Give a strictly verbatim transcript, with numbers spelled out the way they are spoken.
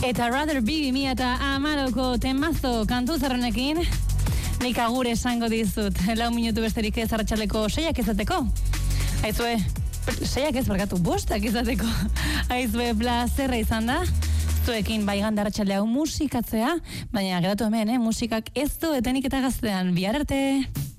Eta Rather Be mi eta amaroko temazo kantu zerrenekin, nik agur esango dizut, lau minutu besterik ez arratsaleko seiak izateko. Aizue, seiak ez barkatu, bostak izateko. Aizue, plazerra izan da, zuekin baiganda arratsalde hau musikatzea, baina geratu hemen, eh, musikak ez du etenik eta gaztean, bihar arte.